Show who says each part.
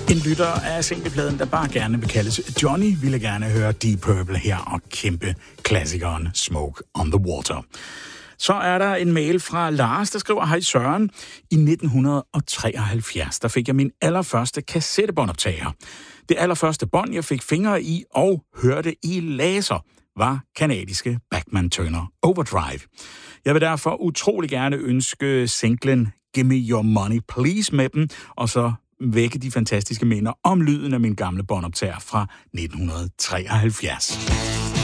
Speaker 1: En lytter af singlepladen, der bare gerne vil kaldes Johnny, ville gerne høre Deep Purple her og kæmpe klassikeren Smoke on the Water. Så er der en mail fra Lars, der skriver: Hej Søren, i 1973, der fik jeg min allerførste kassettebåndoptager. Det allerførste bånd, jeg fik fingre i og hørte i laser, var kanadiske Bachman Turner Overdrive. Jeg vil derfor utrolig gerne ønske singlen Give Me Your Money Please med dem, og så vække de fantastiske minder om lyden af min gamle båndoptager fra 1973.